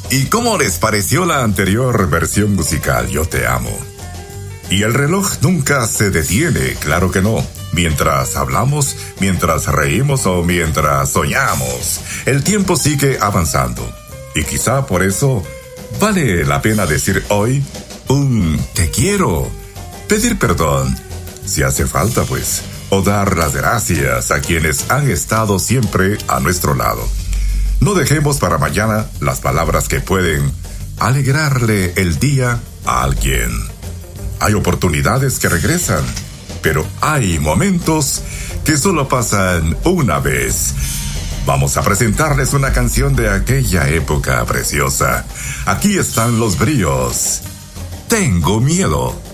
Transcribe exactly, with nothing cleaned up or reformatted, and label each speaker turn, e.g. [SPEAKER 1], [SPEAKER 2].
[SPEAKER 1] ¿Y cómo les pareció la anterior versión musical, Yo te amo? Y el reloj nunca se detiene, claro que no. Mientras hablamos, mientras reímos o mientras soñamos, el tiempo sigue avanzando. Y quizá por eso vale la pena decir hoy un te quiero, pedir perdón, si hace falta pues, o dar las gracias a quienes han estado siempre a nuestro lado. No dejemos para mañana las palabras que pueden alegrarle el día a alguien. Hay oportunidades que regresan, pero hay momentos que solo pasan una vez. Vamos a presentarles una canción de aquella época preciosa. Aquí están los bríos. Tengo miedo.